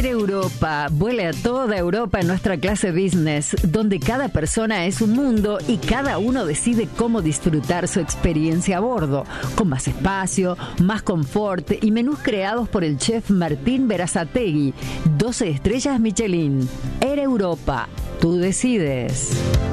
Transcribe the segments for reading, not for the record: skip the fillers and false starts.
Air Europa vuela a toda Europa en nuestra clase business, donde cada persona es un mundo y cada uno decide cómo disfrutar su experiencia a bordo, con más espacio, más confort y menús creados por el chef Martín Berazategui. 12 estrellas Michelin. Air Europa, tú decides.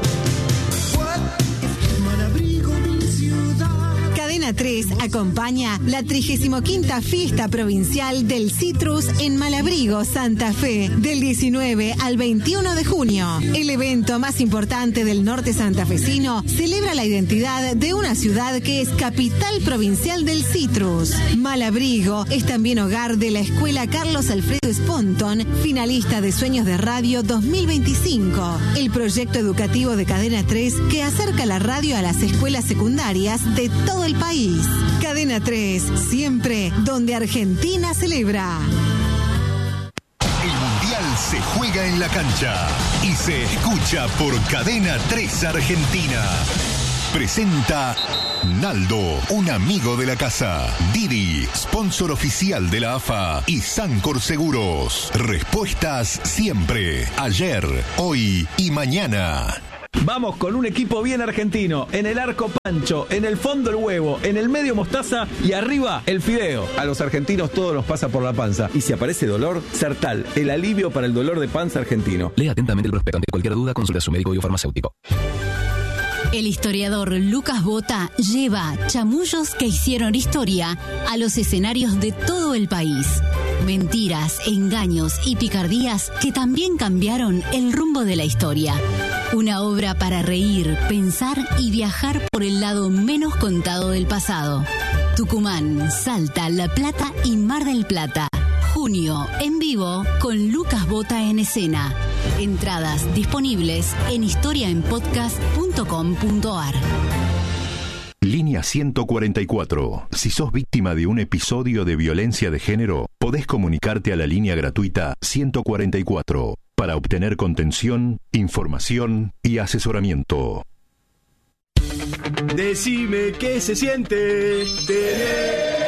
Cadena 3 acompaña la 35ª Fiesta Provincial del Citrus en Malabrigo, Santa Fe, del 19 al 21 de junio. El evento más importante del norte santafesino celebra la identidad de una ciudad que es capital provincial del citrus. Malabrigo es también hogar de la Escuela Carlos Alfredo Sponton, finalista de Sueños de Radio 2025, el proyecto educativo de Cadena 3 que acerca la radio a las escuelas secundarias de todo el país. Cadena 3, siempre donde Argentina celebra. El Mundial se juega en la cancha y se escucha por Cadena 3 Argentina. Presenta Naldo, un amigo de la casa. Didi, sponsor oficial de la AFA y Sancor Seguros. Respuestas siempre, ayer, hoy y mañana. Vamos con un equipo bien argentino. En el arco Pancho, en el fondo el huevo, en el medio mostaza y arriba el fideo. A los argentinos todo nos pasa por la panza. Y si aparece dolor, Sertal, el alivio para el dolor de panza argentino. Lea atentamente el prospecto. Ante cualquier duda, consulte a su médico o farmacéutico. El historiador Lucas Bota lleva chamullos que hicieron historia a los escenarios de todo el país. Mentiras, engaños y picardías que también cambiaron el rumbo de la historia. Una obra para reír, pensar y viajar por el lado menos contado del pasado. Tucumán, Salta, La Plata y Mar del Plata. Junio, en vivo, con Lucas Bota en escena. Entradas disponibles en historiaenpodcast.com.ar. Línea 144. Si sos víctima de un episodio de violencia de género, podés comunicarte a la línea gratuita 144 para obtener contención, información y asesoramiento. Decime qué se siente tener.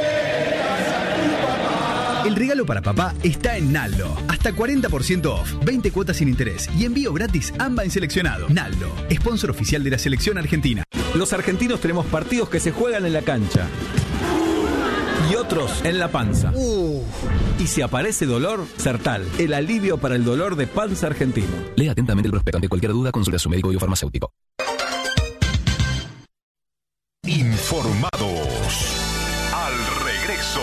El regalo para papá está en Naldo. Hasta 40% off, 20 cuotas sin interés y envío gratis AMBA en seleccionado. Naldo, sponsor oficial de la selección argentina. Los argentinos tenemos partidos que se juegan en la cancha y otros en la panza. Y si aparece dolor, Sertal, el alivio para el dolor de panza argentino. Lea atentamente el prospecto. Ante cualquier duda, consulte a su médico o farmacéutico. Informados. Al regreso.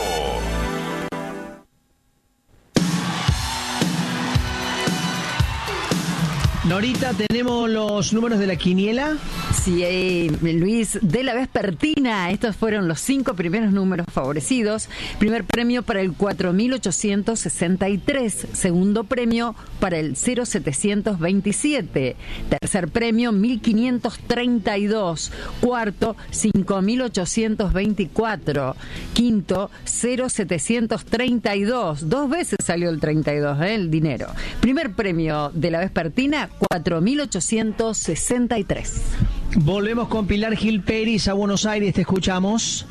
Norita, ¿tenemos los números de la quiniela? Sí, Luis, de la vespertina. Estos fueron los 5 primeros números favorecidos. Primer premio para el 4.863. Segundo premio para el 0.727. Tercer premio 1.532. Cuarto 5.824. Quinto 0.732. 2 veces salió el 32, el dinero. Primer premio de la vespertina 4.863. Volvemos con Pilar Gil Peris a Buenos Aires, te escuchamos.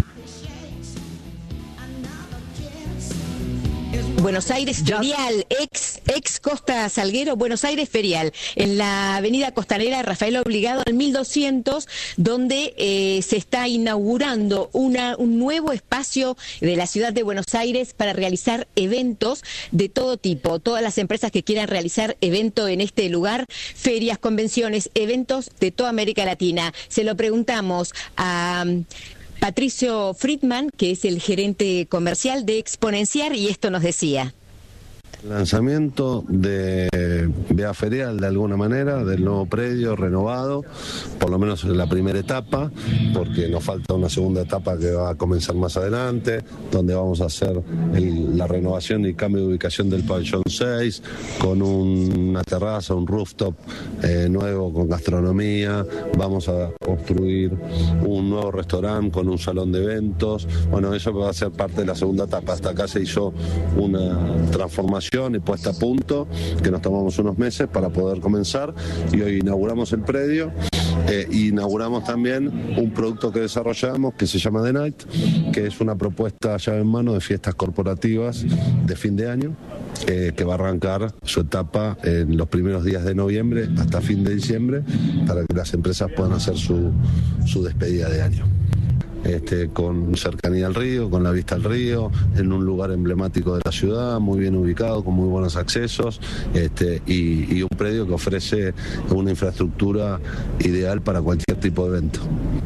Buenos Aires Ferial, ex Costa Salguero, Buenos Aires Ferial, en la avenida costanera Rafael Obligado al 1200, donde se está inaugurando un nuevo espacio de la ciudad de Buenos Aires para realizar eventos de todo tipo. Todas las empresas que quieran realizar evento en este lugar, ferias, convenciones, eventos de toda América Latina. Se lo preguntamos a Patricio Friedman, que es el gerente comercial de Exponenciar, y esto nos decía. Lanzamiento de vía ferial de alguna manera, del nuevo predio renovado, por lo menos en la primera etapa, porque nos falta una segunda etapa que va a comenzar más adelante, donde vamos a hacer la renovación y cambio de ubicación del pabellón 6, con una terraza, un rooftop nuevo con gastronomía, vamos a construir un nuevo restaurante con un salón de eventos. Bueno, eso va a ser parte de la segunda etapa. Hasta acá se hizo una transformación y puesta a punto que nos tomamos unos meses para poder comenzar, y hoy inauguramos el predio. Inauguramos también un producto que desarrollamos que se llama The Night, que es una propuesta llave en mano de fiestas corporativas de fin de año, que va a arrancar su etapa en los primeros días de noviembre hasta fin de diciembre, para que las empresas puedan hacer su despedida de año. Con cercanía al río, con la vista al río, en un lugar emblemático de la ciudad, muy bien ubicado, con muy buenos accesos, y un predio que ofrece una infraestructura ideal para cualquier tipo de evento.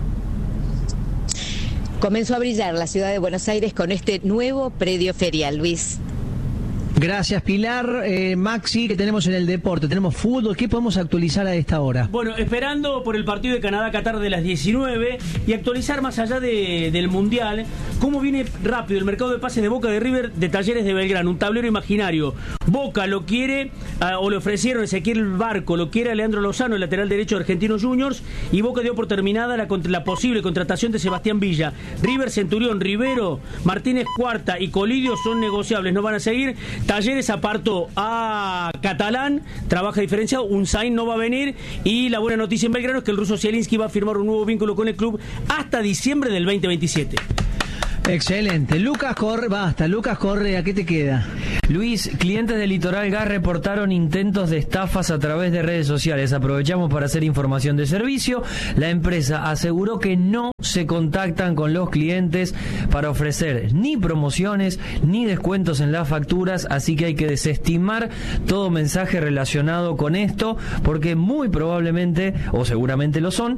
Comenzó a brillar la ciudad de Buenos Aires con este nuevo predio ferial, Luis. Gracias, Pilar. Maxi, que tenemos en el deporte, tenemos fútbol, ¿qué podemos actualizar a esta hora? Bueno, esperando por el partido de Canadá-Qatar de las 19 y actualizar más allá del Mundial, cómo viene rápido el mercado de pases de Boca, de River, de Talleres de Belgrano, un tablero imaginario. Boca lo quiere, o le ofrecieron Ezequiel Barco, lo quiere a Leandro Lozano, el lateral derecho de Argentinos Juniors, y Boca dio por terminada la posible contratación de Sebastián Villa. River, Centurión, Rivero, Martínez Cuarta y Colidio son negociables, no van a seguir. Talleres apartó a Catalán, trabaja diferenciado, Unzain no va a venir, y la buena noticia en Belgrano es que el ruso Zielinski va a firmar un nuevo vínculo con el club hasta diciembre del 2027. Excelente. Lucas Correa, ¿qué te queda? Luis, clientes de Litoral Gas reportaron intentos de estafas a través de redes sociales. Aprovechamos para hacer información de servicio. La empresa aseguró que no se contactan con los clientes para ofrecer ni promociones ni descuentos en las facturas, así que hay que desestimar todo mensaje relacionado con esto, porque muy probablemente, o seguramente lo son,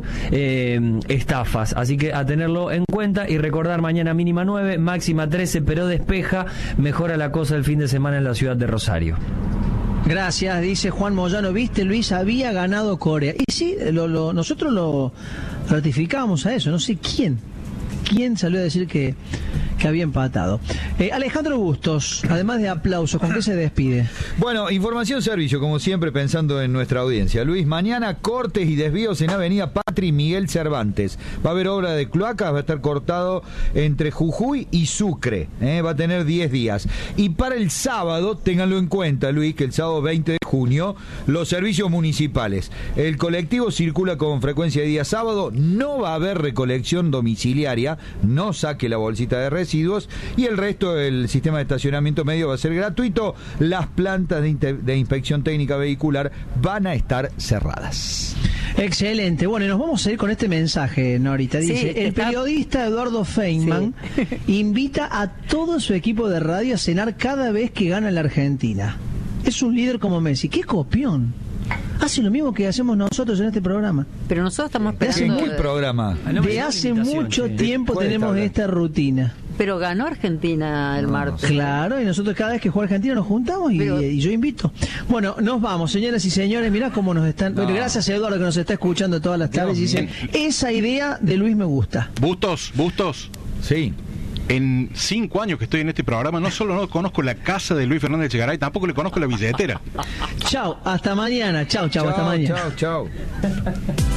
estafas. Así que a tenerlo en cuenta y recordar: mañana mínima 9, máxima 13, pero despeja, mejora la cosa el fin de semana en la ciudad de Rosario. Gracias, dice Juan Moyano. ¿Viste, Luis? Había ganado Corea. Y sí, nosotros lo ratificamos a eso. No sé quién salió a decir que había empatado. Alejandro Bustos, además de aplausos, ¿con qué se despide? Bueno, información servicio, como siempre, pensando en nuestra audiencia. Luis, mañana cortes y desvíos en Avenida Patri Miguel Cervantes. Va a haber obra de cloacas, va a estar cortado entre Jujuy y Sucre. Va a tener 10 días. Y para el sábado, ténganlo en cuenta, Luis, que el sábado 20 de junio, los servicios municipales. El colectivo circula con frecuencia de día sábado, no va a haber recolección domiciliaria, no saque la bolsita de residuos, y el resto del sistema de estacionamiento medio va a ser gratuito. Las plantas de inspección técnica vehicular van a estar cerradas. Excelente. Bueno, y nos vamos a ir con este mensaje, Norita. Dice: el periodista Eduardo Feynman invita a todo su equipo de radio a cenar cada vez que gana la Argentina. Es un líder como Messi. ¡Qué copión! Hace lo mismo que hacemos nosotros en este programa. Pero nosotros estamos esperando... ¿En qué programa? De hace mucho tiempo tenemos esta rutina. Pero ganó Argentina el martes. Claro, y nosotros cada vez que juega Argentina nos juntamos y yo invito. Bueno, nos vamos, señoras y señores. Mirá cómo nos están... Bueno, gracias a Eduardo, que nos está escuchando todas las tardes. Y dice: esa idea de Luis me gusta. Bustos. Sí. En 5 años que estoy en este programa, no solo no conozco la casa de Luis Fernández Echegaray, tampoco le conozco la billetera. Chao, hasta mañana. Chao, hasta mañana. Chao.